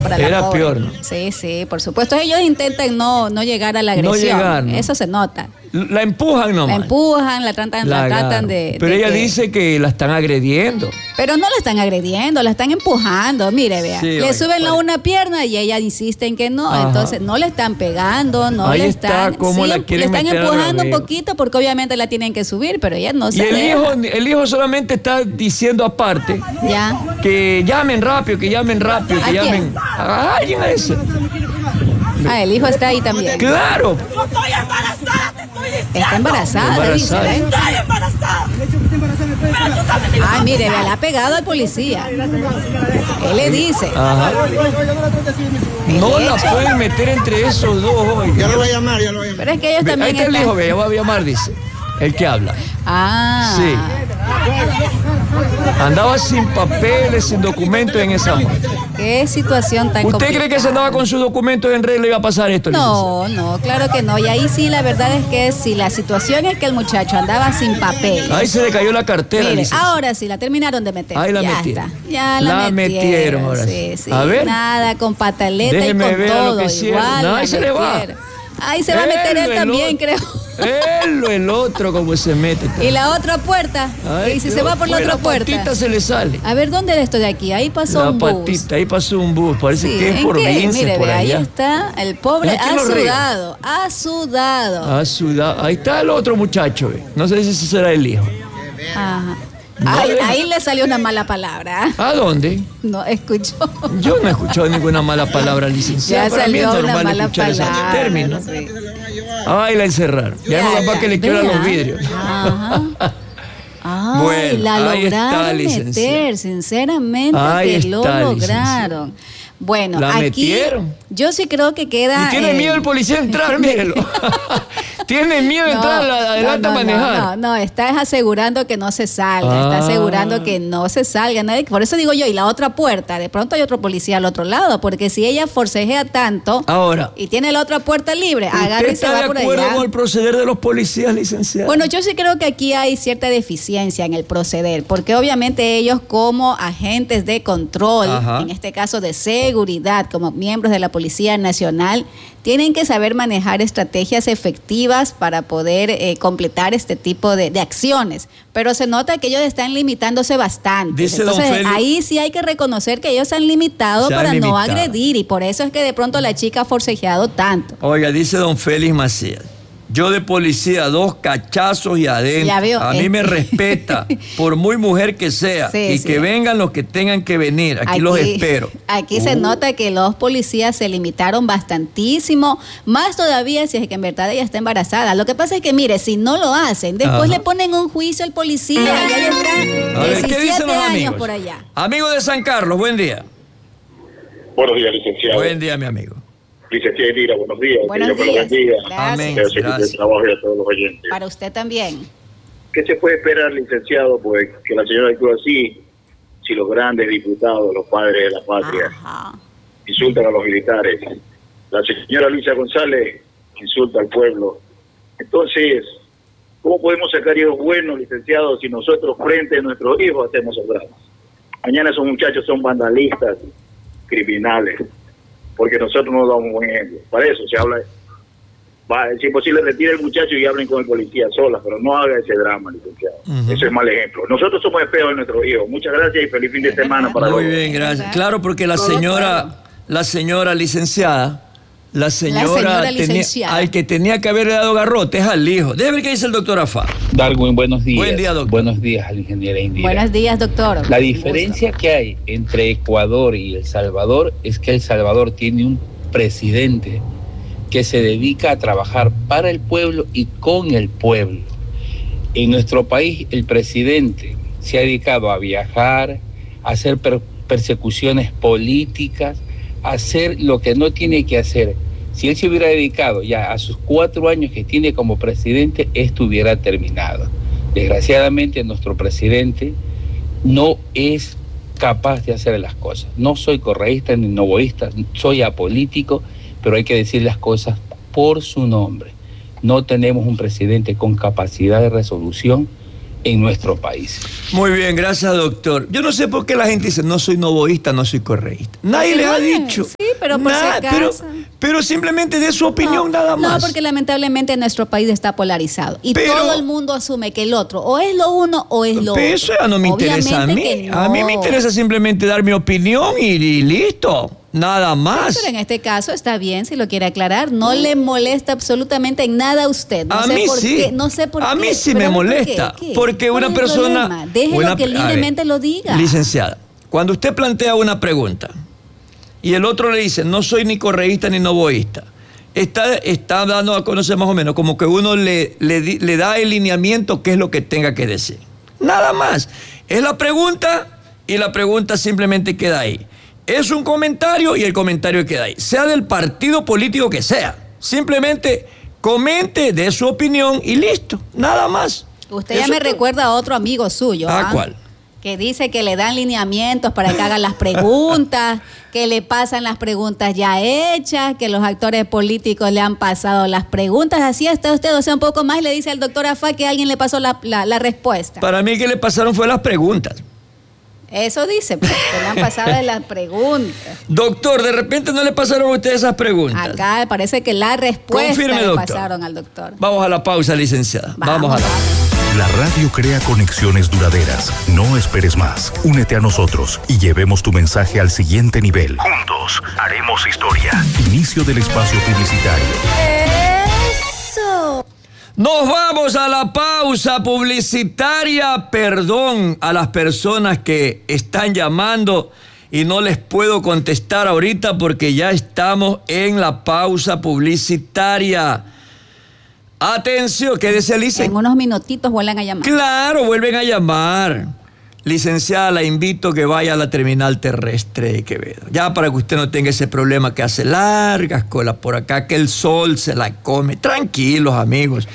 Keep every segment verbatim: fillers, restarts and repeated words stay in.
para la Era pobre. peor, ¿no? Sí, sí, por supuesto. Ellos intentan no, no llegar a la agresión. No llegar, ¿no? Eso se nota. La empujan nomás. La empujan, la tratan, la La tratan agarran. de... Pero de ella que- dice que la están agrediendo. Pero no la están agrediendo, la están empujando. Mire, vea, Sí, le oiga, suben la oiga. una pierna y ella insiste en que no. Ajá. Entonces no le están pegando, no Ahí le está, están... cómo sí, la le quieren están meter al empujando un río. poquito porque obviamente la tienen que subir, pero ella no Y se el deja. hijo, el hijo solamente está diciendo aparte Ya. que llamen rápido, que llamen rápido, ¿A que quién? llamen a alguien a ese. Ah, el hijo está ahí también. Claro. Estoy embarazada, te estoy diciendo. Está embarazada, dice, Embarazada. ¿eh? Estoy embarazada. Pero tú también me Ay, mire, vea, le ha pegado al policía. Él le dice. Ajá. No la pueden meter entre esos dos. oiga. Ya lo voy a llamar, ya lo voy a llamar. Pero es que ellos Ve, Ahí también está el están- hijo, ve, ya voy a llamar, dice. El que habla. Ah. Sí. Andaba sin papeles, sin documentos en esa muerte. Qué situación tan ¿Usted cree que se andaba con sus documentos en regla y iba a pasar esto, licenciado? No, no, claro que no. Y ahí sí, la verdad es que si la situación es que el muchacho andaba sin papel. Ahí se le cayó la cartera, Mire, licenciado. ahora sí, la terminaron de meter. Ahí la ya metieron. está. Ya la, La metieron ahora sí. Sí, sí. A ver. Nada, con pataleta Déjeme y con ver lo todo. que hicieron. Igual. No, la ahí se le va. metieron. Ahí se va a meter Él, él el también, otro. creo. Él o el otro, como se mete. Y la otra puerta. Ay, y si Dios, se va por la pues otra puerta. La patita se le sale. A ver, ¿dónde es esto de aquí? Ahí pasó La un bus. patita, ahí pasó un bus. Parece Sí, que es ¿en por qué? Vince, Mire, por ve, ahí allá. está. El pobre Mira, ha ¿quién lo riega? sudado. Ha sudado. Ah, sudado. Ahí está el otro muchacho. ve. No sé si ese será el hijo. Ajá. No, Ahí, ve. ahí le salió una mala palabra. ¿A dónde? No escuchó. Yo no he escuchado ninguna mala palabra, Ya licenciado. Para mí es salió una normal mala escuchar esos palabra. términos. sí. Ay, la encerraron. Ya, Ya, no capaz ya, que le quiebran vea. los vidrios. Ajá. Ay, Bueno, la ahí está, lograron licenciado. meter, sinceramente Ahí que lo está, lograron. Bueno, La aquí metieron. yo sí creo que queda. Y tiene eh, miedo el policía de entrar, mírelo. Tiene miedo de entrar a la- adelante no, a no, manejar. No, no, está asegurando que no se salga, está Ah. asegurando que no se salga. Nadie, por eso digo yo, y la otra puerta, de pronto hay otro policía al otro lado, porque si ella forcejea tanto Ahora, y tiene la otra puerta libre, agarra ¿usted y se está va de por acuerdo allá. con el proceder de los policías, licenciado? Bueno, yo sí creo que aquí hay cierta deficiencia en el proceder, porque obviamente ellos como agentes de control, Ajá. en este caso de seguridad, como miembros de la Policía Nacional, tienen que saber manejar estrategias efectivas para poder eh, completar este tipo de, de acciones. Pero se nota que ellos están limitándose bastante. Dice don Entonces, Félix- ahí sí hay que reconocer que ellos se han limitado Se han para no limitado. agredir, y por eso es que de pronto la chica ha forcejeado tanto. Oiga, dice don Félix Macías. Yo de policía, dos cachazos y adentro. Ya veo, A mí eh. me respeta, por muy mujer que sea. Sí, y sí. que vengan los que tengan que venir. Aquí, los espero. Aquí se Uh. nota que los policías se limitaron bastantísimo, más todavía si es que en verdad ella está embarazada. Lo que pasa es que, mire, si no lo hacen, después Ajá. le ponen un juicio al policía y ahí está A ver, ¿qué dicen diecisiete los años amigos? por allá. Amigo de San Carlos, buen día. Buenos días, licenciado. Buen día, mi amigo. Licenciada Elira, buenos días. Buenos que Dios me lo días. bendiga. Gracias. Amén. Que Dios se quite Gracias. el trabajo y a todos los oyentes. Para usted también. ¿Qué se puede esperar, licenciado? Pues que la señora actúe así, si los grandes diputados, los padres de la patria, Ajá. insultan a los militares. La señora Luisa González insulta al pueblo. Entonces, ¿cómo podemos sacar hijos buenos, licenciados, si nosotros frente a nuestros hijos hacemos obras? Mañana esos muchachos son vandalistas, criminales, porque nosotros no damos buen ejemplo. Para eso se habla, va, si es posible retire el muchacho y hablen con el policía sola, pero no haga ese drama, licenciado. Ujú. Eso es mal ejemplo. Nosotros somos espejos de nuestros hijos. Muchas gracias y feliz fin de semana para Muy todos. bien, gracias. ¿Verdad? Claro, porque la señora, la señora licenciada, la señora, señora tenía- licenciada. al que tenía que haberle dado garrote es al hijo. Déjame ver qué dice el doctor Afá. Darwin, buenos días. Buen día, doctor. Buenos días al ingeniero Indira. Buenos días, doctor. La Un diferencia que hay entre Ecuador y El Salvador es que El Salvador tiene un presidente que se dedica a trabajar para el pueblo y con el pueblo. En nuestro país, el presidente se ha dedicado a viajar, a hacer per- persecuciones políticas, a hacer lo que no tiene que hacer. Si él se hubiera dedicado ya a sus cuatro años que tiene como presidente, esto hubiera terminado. Desgraciadamente, nuestro presidente no es capaz de hacer las cosas. No soy correísta ni novoísta, soy apolítico, pero hay que decir las cosas por su nombre. No tenemos un presidente con capacidad de resolución en nuestro país. Muy bien, gracias, doctor. Yo no sé por qué la gente dice, no soy novoísta, no soy correísta. Nadie les ha dicho. Sí, pero por nada, si acaso. Pero, pero simplemente de su opinión, no, nada más. No, porque lamentablemente nuestro país está polarizado. Y pero, todo el mundo asume que el otro o es lo uno o es lo pero otro. Eso ya no me interesa a mí. No. A mí me interesa simplemente dar mi opinión y, y listo. Nada más. Sí, pero en este caso está bien si lo quiere aclarar. No le molesta absolutamente en nada a usted. No a sé mí por sí. Qué, no sé por a qué. mí sí pero me molesta. ¿por qué? Porque una persona. Déjelo una, que libremente ver, lo diga. Licenciada, cuando usted plantea una pregunta y el otro le dice, no soy ni correísta ni novoísta, está, está dando a conocer más o menos como que uno le, le, le da el lineamiento qué es lo que tenga que decir. Nada más. Es la pregunta y la pregunta simplemente queda ahí. Es un comentario y el comentario queda ahí. Sea del partido político que sea. Simplemente comente, dé su opinión y listo. Nada más. Usted Eso ya me todo. recuerda a otro amigo suyo. ¿A ¿ah? cuál? Que dice que le dan lineamientos para que hagan las preguntas, que le pasan las preguntas ya hechas, que los actores políticos le han pasado las preguntas. Así está usted, o sea, un poco más le dice al doctor Afá que alguien le pasó la, la, la respuesta. Para mí que le pasaron fue las preguntas. Eso dice, pues, que le han pasado las preguntas. Doctor, de repente no le pasaron a usted esas preguntas. Acá parece que la respuesta Confirme, le doctor. pasaron al doctor. Vamos a la pausa, licenciada. Vamos, Vamos a la pausa. La radio crea conexiones duraderas. No esperes más. Únete a nosotros y llevemos tu mensaje al siguiente nivel. Juntos haremos historia. Inicio del espacio publicitario. ¡Eso! Nos vamos a la pausa publicitaria. Perdón a las personas que están llamando y no les puedo contestar ahorita porque ya estamos en la pausa publicitaria. Atención, ¿qué dice Lice? En unos minutitos vuelven a llamar. Claro, vuelven a llamar. Licenciada, la invito a que vaya a la terminal terrestre de Quevedo. Ya para que usted no tenga ese problema que hace largas colas por acá, que el sol se la come. Tranquilos, amigos.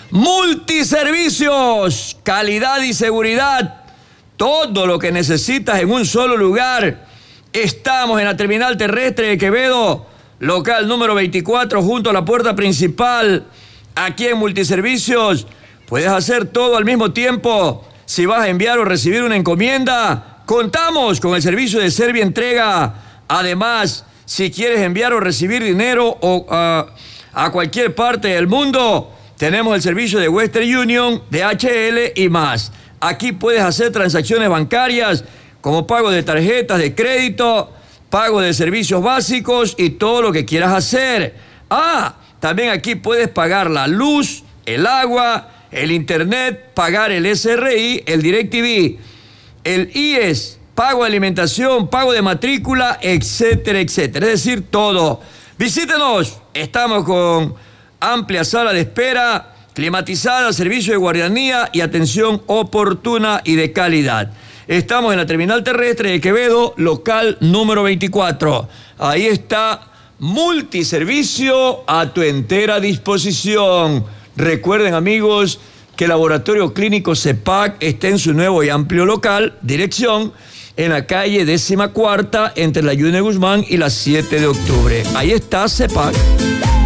Multiservicios, calidad y seguridad. Todo lo que necesitas en un solo lugar. Estamos en la terminal terrestre de Quevedo, local número veinticuatro, junto a la puerta principal. Aquí en Multiservicios puedes hacer todo al mismo tiempo. Si vas a enviar o recibir una encomienda, contamos con el servicio de Servia Entrega. Además, si quieres enviar o recibir dinero o, uh, a cualquier parte del mundo, tenemos el servicio de Western Union, de H L y más. Aquí puedes hacer transacciones bancarias como pago de tarjetas de crédito, pago de servicios básicos y todo lo que quieras hacer. Ah, también aquí puedes pagar la luz, el agua, el internet, pagar el S R I, el DirecTV, el I E S, pago de alimentación, pago de matrícula, etcétera, etcétera. Es decir, todo. Visítenos. Estamos con amplia sala de espera, climatizada, servicio de guardianía y atención oportuna y de calidad. Estamos en la terminal terrestre de Quevedo, local número veinticuatro. Ahí está Multiservicio a tu entera disposición. Recuerden, amigos, que el Laboratorio Clínico CEPAC está en su nuevo y amplio local, dirección en la calle décima cuarta, entre la Yune Guzmán y la siete de octubre. Ahí está CEPAC.